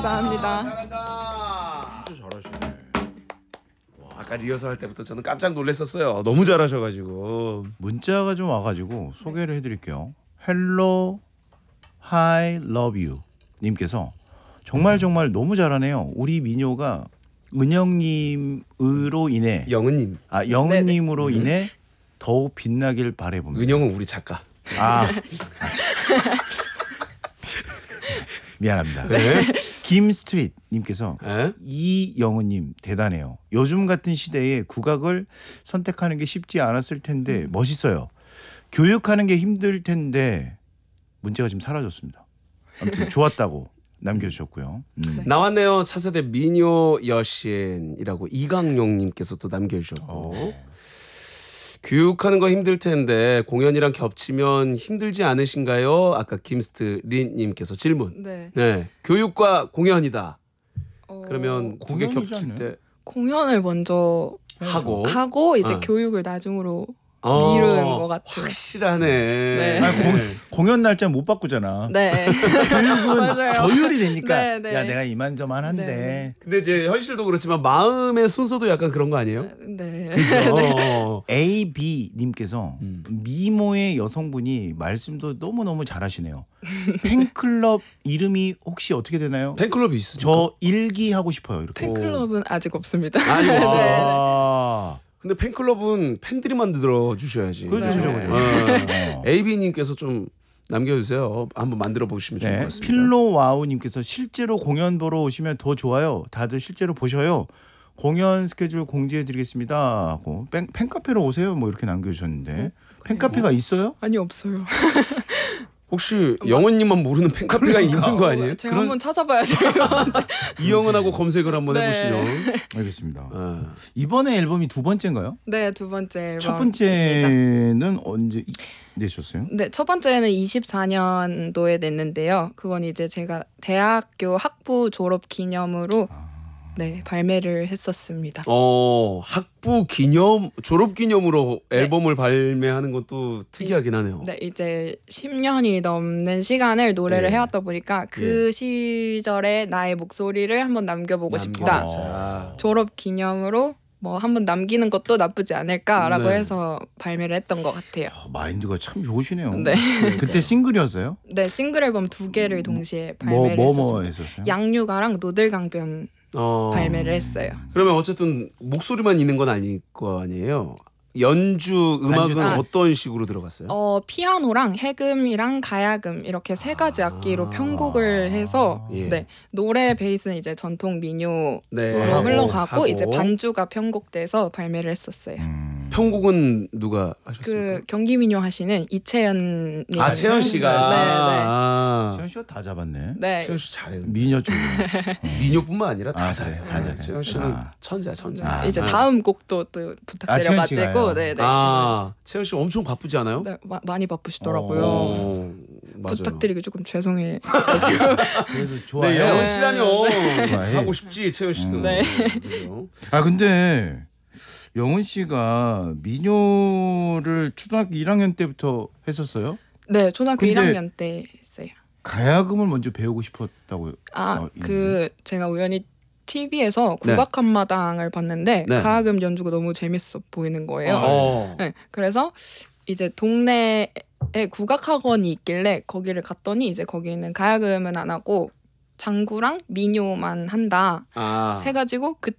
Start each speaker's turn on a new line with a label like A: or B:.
A: 감사합니다.
B: 잘한다.
C: 진짜 잘하시네.
B: 아까 리허설 할 때부터 저는 깜짝 놀랐었어요. 너무 잘하셔가지고.
C: 문자가 좀 와가지고 소개를 해드릴게요. Hello, Hi, Love You 님께서 정말 너무 잘하네요. 우리 민요가 은영님으로 인해
B: 영은님.
C: 영은님으로 인해 더욱 빛나길 바라봅니다.
B: 은영은 우리 작가.
C: 미안합니다.
B: 네.
C: 김스트릿 님께서
B: 네?
C: 이영은님 대단해요. 요즘 같은 시대에 국악을 선택하는 게 쉽지 않았을 텐데 멋있어요. 교육하는 게 힘들 텐데 문제가 지금 사라졌습니다. 아무튼 좋았다고 남겨주셨고요.
B: 나왔네요. 차세대 미녀 여신이라고 이강용님께서 또 남겨주셨고. 교육하는 거 힘들 텐데 공연이랑 겹치면 힘들지 않으신가요? 아까 김스트린님께서 질문.
A: 네.
B: 교육과 공연이다.
A: 어,
B: 그러면 두 개 겹칠
C: 공연이잖아요.
B: 때
A: 공연을 먼저
B: 하고
A: 이제
B: 어.
A: 교육을 나중으로 미루는 것 같아요.
B: 확실하네.
A: 네.
C: 공연 날짜 못 바꾸잖아.
A: 네.
C: 교육은
A: 맞아요.
C: 조율이 되니까
A: 네, 네.
C: 야 내가 이만저만한데
A: 네,
B: 근데 이제 현실도 그렇지만 마음의 순서도 약간 그런 거 아니에요?
A: 네.
B: 그죠?
C: AB님께서 미모의 여성분이 말씀도 너무너무 잘하시네요. 팬클럽 이름이 혹시 어떻게 되나요?
B: 팬클럽이 있으니까.
C: 저 일기 하고 싶어요. 이렇게.
A: 팬클럽은 아직 없습니다.
B: 아직 없어요.
A: 네.
C: 아,
B: 근데 팬클럽은 팬들이 만들어 주셔야지.
C: 그렇죠,
A: 네.
C: 그렇죠.
B: AB님께서 좀 남겨주세요. 한번 만들어 보시면 좋을 것
C: 네,
B: 같습니다.
C: 필로와우님께서 실제로 공연 보러 오시면 더 좋아요. 다들 실제로 보셔요. 공연 스케줄 공지해드리겠습니다. 하고 팬카페로 오세요. 뭐 이렇게 남겨주셨는데 팬카페가 있어요?
A: 아니 없어요.
B: 혹시 영은님만 모르는 팬카페가 있는 거 아니에요?
A: 제가 한번 찾아봐야 돼요.
B: 이영은하고 검색을 한번
A: 네.
B: 해보시면.
C: 알겠습니다.
B: 어.
C: 이번에 앨범이 두 번째인가요?
A: 네, 두 번째 앨범.
C: 첫 번째는 언제 내셨어요?
A: 네, 첫 번째는 24년도에 냈는데요. 그건 이제 제가 대학교 학부 졸업 기념으로 네, 발매를 했었습니다.
B: 학부 기념 졸업 기념으로 앨범을 발매하는 것도 특이하긴 하네요.
A: 네, 이제 10년이 넘는 시간을 노래를
B: 예.
A: 해왔다 보니까 그 시절의 나의 목소리를 한번 남겨보고 싶다.
B: 남겨보자.
A: 졸업 기념으로 뭐 한번 남기는 것도 나쁘지 않을까라고
B: 네.
A: 해서 발매를 했던 것 같아요.
C: 마인드가 참 좋으시네요.
A: 네.
C: 그때 싱글이었어요?
A: 네, 싱글 앨범 두 개를 동시에 발매를 했었습니다.
C: 뭐 했었어요?
A: 양육아랑 노들강변 발매를 했어요.
B: 그러면 어쨌든 목소리만 있는 건 아닐 거 아니에요. 연주 음악은
A: 아.
B: 어떤 식으로 들어갔어요?
A: 피아노랑 해금이랑 가야금 이렇게 세 가지 악기로 편곡을 해서
B: 예.
A: 네, 노래 베이스는 이제 전통 민요로
B: 네.
A: 흘러가고 이제 반주가 편곡돼서 발매를 했었어요.
B: 편곡은 누가 하셨습니까?
A: 그 경기 민요 하시는 이채연 님.
B: 채연 씨가. 아.
C: 채연 씨가 다 잡았네.
A: 네. 네.
B: 채연 씨 잘해요.
C: 미녀 쪽으로.
B: 미녀뿐만 아니라 다
C: 아,
B: 잘해요.
C: 그래요? 다 잘해요.
B: 채연 씨는
C: 아.
B: 천재야, 천재.
A: 이제
B: 아.
A: 다음 곡도 또
C: 채연
A: 부탁드려가지고
C: 씨가요?
A: 네, 네.
B: 채연 씨 엄청 바쁘지 않아요?
A: 네, 많이 바쁘시더라고요.
B: 맞아요.
A: 부탁드리기 조금 죄송해요.
C: 그래서 좋아요.
B: 네, 영은 씨라뇨.
C: 좋아해.
B: 하고 싶지, 채연 씨도.
A: 네.
B: 그죠?
C: 아 근데 영은 씨가 민요를 초등학교 1학년 때부터 했었어요?
A: 네, 초등학교
C: 근데
A: 1학년 때 했어요.
C: 가야금을 먼저 배우고 싶었다고요?
A: 제가 우연히 TV에서
B: 네.
A: 국악 한마당을 봤는데
B: 네.
A: 가야금 연주가 너무 재밌어 보이는 거예요.
B: 어.
A: 네, 그래서 이제 동네에 국악 학원이 있길래 거기를 갔더니 이제 거기는 가야금은 안 하고 장구랑 민요만 한다
B: 아.
A: 해가지고